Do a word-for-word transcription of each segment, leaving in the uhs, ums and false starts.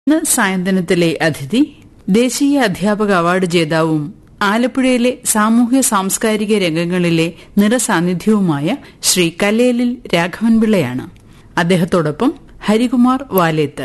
ഇന്ന് സായന്തനത്തിലെ അതിഥി ദേശീയ അധ്യാപക അവാർഡ് ജേതാവും ആലപ്പുഴയിലെ സാമൂഹ്യ സാംസ്കാരിക രംഗങ്ങളിലെ നിറസാന്നിധ്യവുമായ ശ്രീ കല്ലേലിൽ രാഘവൻപിള്ളയാണ്. അദ്ദേഹത്തോടൊപ്പം ഹരികുമാർ വാലേത്ത്.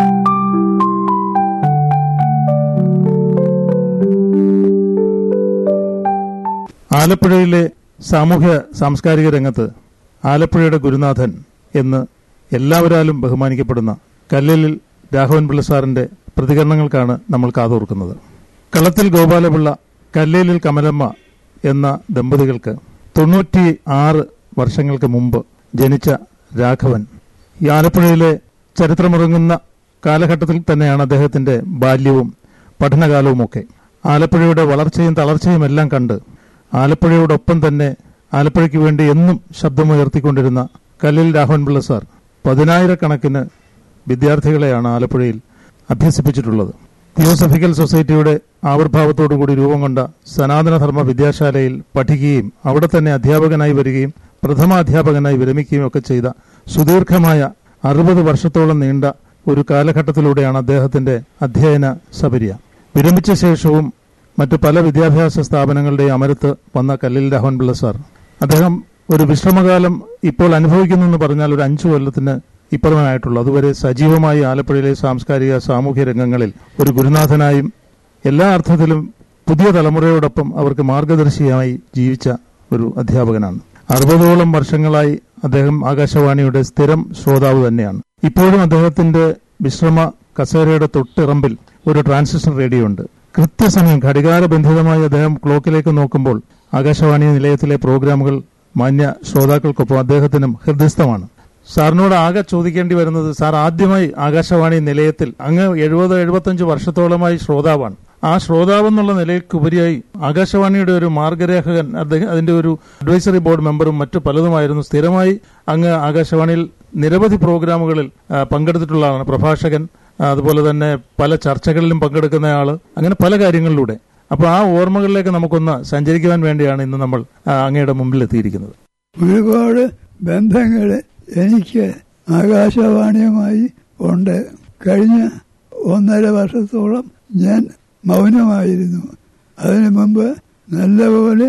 ആലപ്പുഴയിലെ സാമൂഹ്യ സാംസ്കാരിക രംഗത്ത് ആലപ്പുഴയുടെ ഗുരുനാഥൻ എന്ന് എല്ലാവരാലും ബഹുമാനിക്കപ്പെടുന്ന കല്ലേലിൽ രാഘവൻപിള്ള സാറിന്റെ പ്രതികരണങ്ങൾക്കാണ് നമ്മൾ കാതോർക്കുന്നത്. കളത്തിൽ ഗോപാലപിള്ള, കല്ലേലിൽ കമലമ്മ എന്ന ദമ്പതികൾക്ക് തൊണ്ണൂറ്റി ആറ് വർഷങ്ങൾക്ക് മുമ്പ് ജനിച്ച രാഘവൻ ഈ ആലപ്പുഴയിലെ ചരിത്രമുറങ്ങുന്ന കാലഘട്ടത്തിൽ തന്നെയാണ് അദ്ദേഹത്തിന്റെ ബാല്യവും പഠനകാലവുമൊക്കെ. ആലപ്പുഴയുടെ വളർച്ചയും തളർച്ചയും എല്ലാം കണ്ട് ആലപ്പുഴയോടൊപ്പം തന്നെ ആലപ്പുഴയ്ക്ക് വേണ്ടി എന്നും ശബ്ദമുയർത്തിക്കൊണ്ടിരുന്ന കല്ലേലിൽ രാഘവൻപിള്ള സാർ പതിനായിരക്കണക്കിന് വിദ്യാർത്ഥികളെയാണ് ആലപ്പുഴയിൽ അഭ്യസിപ്പിച്ചിട്ടുള്ളത്. തിയോസഫിക്കൽ സൊസൈറ്റിയുടെ ആവിർഭാവത്തോടുകൂടി രൂപം കൊണ്ട സനാതനധർമ്മ വിദ്യാശാലയിൽ പഠിക്കുകയും അവിടെ തന്നെ അധ്യാപകനായി വരികയും പ്രഥമാധ്യാപകനായി വിരമിക്കുകയും ഒക്കെ ചെയ്ത സുദീർഘമായ അറുപത് വർഷത്തോളം നീണ്ട ഒരു കാലഘട്ടത്തിലൂടെയാണ് അദ്ദേഹത്തിന്റെ അധ്യയന സപര്യ. വിരമിച്ച ശേഷവും മറ്റു പല വിദ്യാഭ്യാസ സ്ഥാപനങ്ങളുടെ അമരത്ത് വന്ന കല്ലേലിൽ രാഘവൻപിള്ള സാർ അദ്ദേഹം ഒരു വിശ്രമകാലം ഇപ്പോൾ അനുഭവിക്കുന്നു എന്ന് പറഞ്ഞാൽ ഒരു അഞ്ചു കൊല്ലത്തിന് ഇപ്പുറമായിട്ടുള്ളൂ. അതുവരെ സജീവമായി ആലപ്പുഴയിലെ സാംസ്കാരിക സാമൂഹ്യ രംഗങ്ങളിൽ ഒരു ഗുരുനാഥനായും എല്ലാ അർത്ഥത്തിലും പുതിയ തലമുറയോടൊപ്പം അവർക്ക് മാർഗദർശിയായി ജീവിച്ച ഒരു അധ്യാപകനാണ്. അറുപതോളം വർഷങ്ങളായി അദ്ദേഹം ആകാശവാണിയുടെ സ്ഥിരം ശ്രോതാവ് തന്നെയാണ്. ഇപ്പോഴും അദ്ദേഹത്തിന്റെ വിശ്രമ കസേരയുടെ തൊട്ടിറമ്പിൽ ഒരു ട്രാൻസിസ്റ്റർ റേഡിയോ ഉണ്ട്. കൃത്യസമയം ഘടികാരബന്ധിതമായി അദ്ദേഹം ക്ലോക്കിലേക്ക് നോക്കുമ്പോൾ ആകാശവാണി നിലയത്തിലെ പ്രോഗ്രാമുകൾ മാന്യ ശ്രോതാക്കൾക്കൊപ്പം അദ്ദേഹത്തിനും ഹൃദയസ്ഥമാണ്. സാറിനോട് ആകെ ചോദിക്കേണ്ടി വരുന്നത്, സാർ ആദ്യമായി ആകാശവാണി നിലയത്തിൽ അങ്ങ് എഴുപത് എഴുപത്തഞ്ച് വർഷത്തോളമായി ശ്രോതാവാണ്. ആ ശ്രോതാവെന്നുള്ള നിലയ്ക്കുപരിയായി ആകാശവാണിയുടെ ഒരു മാർഗരേഖകൻ, അദ്ദേഹം അതിന്റെ ഒരു അഡ്വൈസറി ബോർഡ് മെമ്പറും മറ്റു പലതുമായിരുന്നു. സ്ഥിരമായി അങ്ങ് ആകാശവാണിയിൽ നിരവധി പ്രോഗ്രാമുകളിൽ പങ്കെടുത്തിട്ടുള്ളതാണ്. പ്രഭാഷകൻ, അതുപോലെ തന്നെ പല ചർച്ചകളിലും പങ്കെടുക്കുന്നയാള്, അങ്ങനെ പല കാര്യങ്ങളിലൂടെ. അപ്പോൾ ആ ഓർമ്മകളിലേക്ക് നമുക്കൊന്ന് സഞ്ചരിക്കുവാൻ വേണ്ടിയാണ് ഇന്ന് നമ്മൾ അങ്ങയുടെ മുമ്പിൽ എത്തിയിരിക്കുന്നത്. ഒരുപാട് ബന്ധങ്ങൾ എനിക്ക് ആകാശവാണിയുമായി ഉണ്ട്. കഴിഞ്ഞ ഒന്നര വർഷത്തോളം ഞാൻ മൗനമായിരുന്നു. അതിനു മുമ്പ് നല്ലപോലെ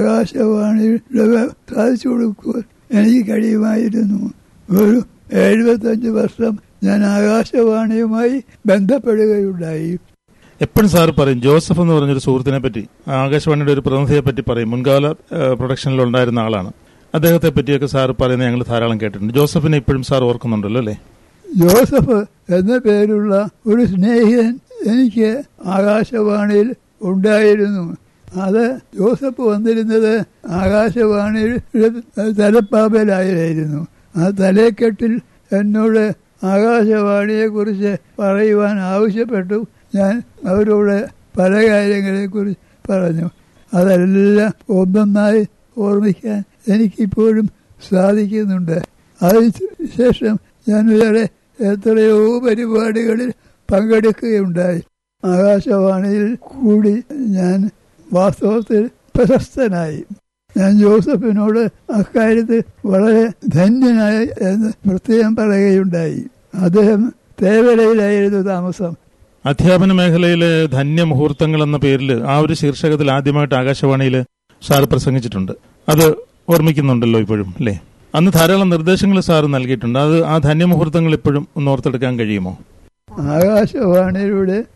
ആകാശവാണിയുടെ സാധിച്ചു കൊടുക്കുവാൻ എനിക്ക് കഴിയുമായിരുന്നു. ഒരു എഴുപത്തഞ്ച് വർഷം ഞാൻ ആകാശവാണിയുമായി ബന്ധപ്പെടുകയുണ്ടായി. എപ്പോഴും സാർ പറയും, ജോസഫ് എന്ന് പറഞ്ഞൊരു സുഹൃത്തിനെ പറ്റി, ആകാശവാണിയുടെ ഒരു പ്രതിനിധിയെ പറ്റി പറയും. മുൻകാല പ്രൊഡക്ഷനിൽ ഉണ്ടായിരുന്ന ആളാണ്. അദ്ദേഹത്തെ പറ്റിയൊക്കെ സാർ പറയുന്നത് ഞങ്ങൾ ധാരാളം കേട്ടിട്ടുണ്ട്. ജോസഫിനെ ഇപ്പോഴും സാർ ഓർക്കുന്നുണ്ടല്ലോ അല്ലേ? ജോസഫ് എന്ന പേരുള്ള ഒരു സ്നേഹിതൻ എനിക്ക് ആകാശവാണിയിൽ ഉണ്ടായിരുന്നു. അത് ജോസഫ് വന്നിരുന്നത് ആകാശവാണിയുടെ തലപ്പാപ്പലായിരുന്നു. ആ തലക്കെട്ടിൽ എന്നോട് ആകാശവാണിയെക്കുറിച്ച് പറയുവാൻ ആവശ്യപ്പെട്ടു. ഞാൻ അവരോട് പല കാര്യങ്ങളെക്കുറിച്ച് പറഞ്ഞു. അതെല്ലാം ഒന്നൊന്നായി ഓർമ്മിക്കാൻ എനിക്കിപ്പോഴും സാധിക്കുന്നുണ്ട്. അതിനുശേഷം ഞാൻ വേറെ എത്രയോ പരിപാടികളിൽ പങ്കെടുക്കുകയുണ്ടായി. ആകാശവാണിയിൽ കൂടി ഞാൻ വാസ്തവത്തിൽ പ്രശസ്തനായി. ഞാൻ ജോസഫിനോട് അക്കാര്യത്തിൽ വളരെ ധന്യനായി എന്ന് പ്രത്യേകം പറയുകയുണ്ടായി. അദ്ദേഹം തേവലയിലായിരുന്നു താമസം. അധ്യാപന മേഖലയിലെ ധന്യമുഹൂർത്തങ്ങൾ എന്ന പേരിൽ ആ ഒരു ശീർഷകത്തിൽ ആദ്യമായിട്ട് ആകാശവാണിയിൽ സാർ പ്രസംഗിച്ചിട്ടുണ്ട്. അത് ഓർമ്മിക്കുന്നുണ്ടല്ലോ ഇപ്പോഴും അല്ലേ? അന്ന് ധാരാളം നിർദ്ദേശങ്ങൾ സാർ നൽകിയിട്ടുണ്ട്. അത് ആ ധന്യമുഹൂർത്തങ്ങൾ ഇപ്പോഴും ഒന്ന് ഓർത്തെടുക്കാൻ കഴിയുമോ? ആകാശവാണിയുടെ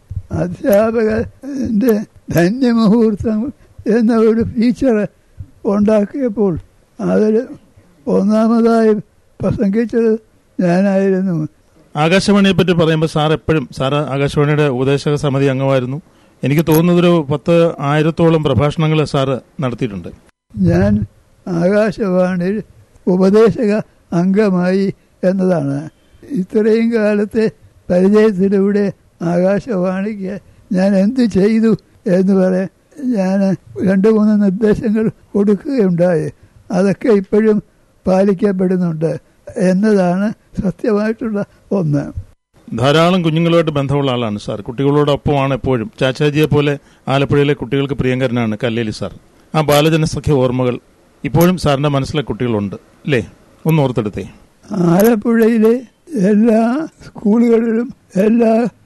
അധ്യാപകന്റെ ധന്യമുഹൂർത്തങ്ങൾ എന്ന ഒരു ഫീച്ചർ ഉണ്ടാക്കിയപ്പോൾ അതിൽ ഒന്നാമതായി പ്രസംഗിച്ചത് ഞാനായിരുന്നു. ആകാശവാണിയെ പറ്റി പറയുമ്പോൾ സാർ എപ്പോഴും സാർ ആകാശവാണിയുടെ ഉപദേശക സമിതി അംഗമായിരുന്നു. എനിക്ക് തോന്നുന്നതൊരു പത്ത് ആയിരത്തോളം പ്രഭാഷണങ്ങൾ സാറ് നടത്തിയിട്ടുണ്ട്. ഞാൻ ആകാശവാണിയിൽ ഉപദേശക അംഗമായി എന്നതാണ്. ഇത്രയും കാലത്തെ പരിചയത്തിലൂടെ ആകാശവാണിക്ക് ഞാൻ എന്ത് ചെയ്തു എന്ന് പറയാൻ ഞാൻ രണ്ട് മൂന്ന് നിർദ്ദേശങ്ങൾ കൊടുക്കുകയുണ്ടായി. അതൊക്കെ ഇപ്പോഴും പാലിക്കപ്പെടുന്നുണ്ട് എന്നതാണ് സത്യമായിട്ടുള്ള ഒന്ന്. ധാരാളം കുഞ്ഞുങ്ങളുമായിട്ട് ബന്ധമുള്ള ആളാണ് സാർ. കുട്ടികളോടൊപ്പമാണ് എപ്പോഴും. ചാച്ചാജിയെ പോലെ ആലപ്പുഴയിലെ കുട്ടികൾക്ക് പ്രിയങ്കരനാണ് കല്ലേലി സാർ. ആ ബാലജനസഖ്യ ഓർമ്മകൾ ഇപ്പോഴും സാറിന്റെ മനസ്സിലെ കുട്ടികളുണ്ട് അല്ലേ? ഒന്ന് ഓർത്തെടുത്തേ. ആലപ്പുഴയിലെ എല്ലാ സ്കൂളുകളിലും എല്ലാ